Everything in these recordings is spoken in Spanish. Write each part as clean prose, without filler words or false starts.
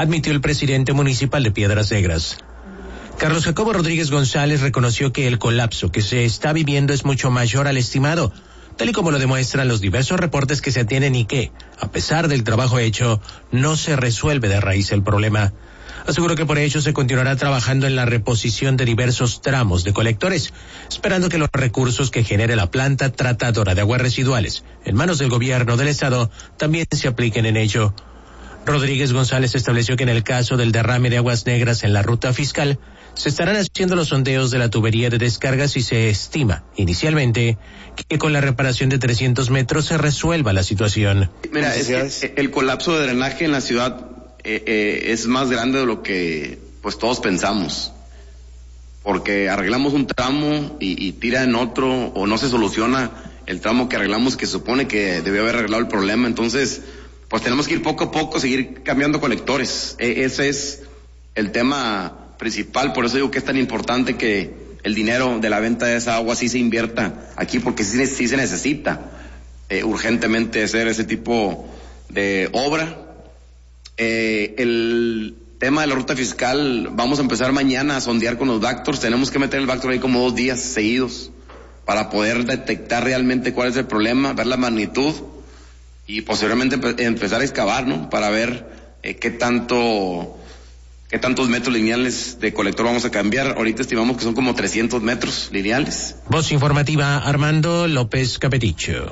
admitió el presidente municipal de Piedras Negras. Carlos Jacobo Rodríguez González reconoció que el colapso que se está viviendo es mucho mayor al estimado, tal y como lo demuestran los diversos reportes que se tienen y que, a pesar del trabajo hecho, no se resuelve de raíz el problema. Aseguró que por ello se continuará trabajando en la reposición de diversos tramos de colectores, esperando que los recursos que genere la planta tratadora de aguas residuales en manos del gobierno del estado también se apliquen en ello. Rodríguez González estableció que en el caso del derrame de aguas negras en la ruta fiscal, se estarán haciendo los sondeos de la tubería de descargas y se estima, inicialmente, que con la reparación de 300 metros se resuelva la situación. Mira, es que el colapso de drenaje en la ciudad es más grande de lo que pues todos pensamos, porque arreglamos un tramo y tira en otro, o no se soluciona el tramo que arreglamos, que supone que debió haber arreglado el problema. Entonces pues tenemos que ir poco a poco, seguir cambiando colectores. Ese es el tema principal. Por eso digo que es tan importante que el dinero de la venta de esa agua sí se invierta aquí, porque sí se necesita urgentemente hacer ese tipo de obra. El tema de la ruta fiscal, vamos a empezar mañana a sondear con los Vactors. Tenemos que meter el Vactor ahí como 2 días seguidos para poder detectar realmente cuál es el problema, ver la magnitud y posteriormente empezar a excavar, ¿no? Para ver qué tantos metros lineales de colector vamos a cambiar. Ahorita estimamos que son como 300 metros lineales. Voz informativa, Armando López Capeticho.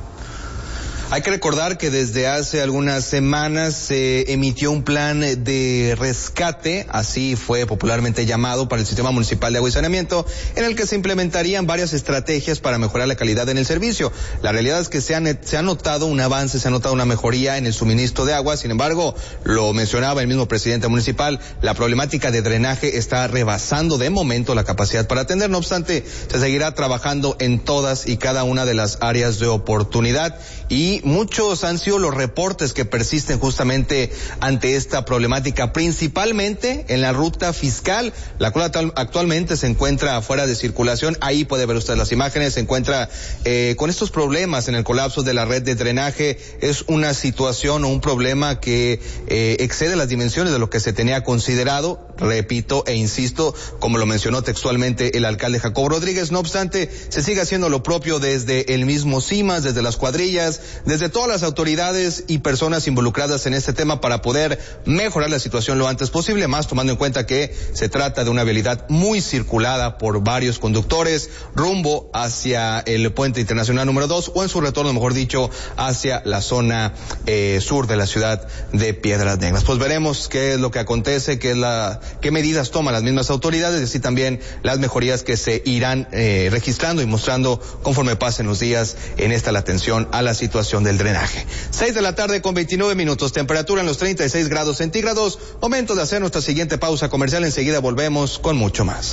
Hay que recordar que desde hace algunas semanas se emitió un plan de rescate, así fue popularmente llamado, para el Sistema Municipal de Agua y Saneamiento, en el que se implementarían varias estrategias para mejorar la calidad en el servicio. La realidad es que se ha notado un avance, se ha notado una mejoría en el suministro de agua. Sin embargo, lo mencionaba el mismo presidente municipal, la problemática de drenaje está rebasando de momento la capacidad para atender. No obstante, se seguirá trabajando en todas y cada una de las áreas de oportunidad, y muchos han sido los reportes que persisten justamente ante esta problemática, principalmente en la ruta fiscal, la cual actualmente se encuentra fuera de circulación. Ahí puede ver usted las imágenes, se encuentra con estos problemas en el colapso de la red de drenaje. Es una situación o un problema que excede las dimensiones de lo que se tenía considerado, repito e insisto, como lo mencionó textualmente el alcalde Jacobo Rodríguez. No obstante, se sigue haciendo lo propio desde el mismo CIMAS, desde las cuadrillas, desde todas las autoridades y personas involucradas en este tema, para poder mejorar la situación lo antes posible, más tomando en cuenta que se trata de una vialidad muy circulada por varios conductores rumbo hacia el puente internacional número 2, o en su retorno, mejor dicho, hacia la zona sur de la ciudad de Piedras Negras. Pues veremos qué es lo que acontece, qué medidas toman las mismas autoridades, y así también las mejorías que se irán registrando y mostrando conforme pasen los días en la atención a la situación del drenaje. 6:29 p.m, temperatura en los 36 grados centígrados. Momento de hacer nuestra siguiente pausa comercial. Enseguida volvemos con mucho más.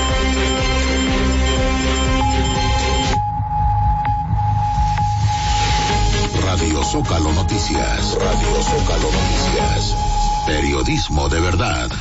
Radio Zócalo Noticias. Radio Zócalo Noticias. Periodismo de verdad.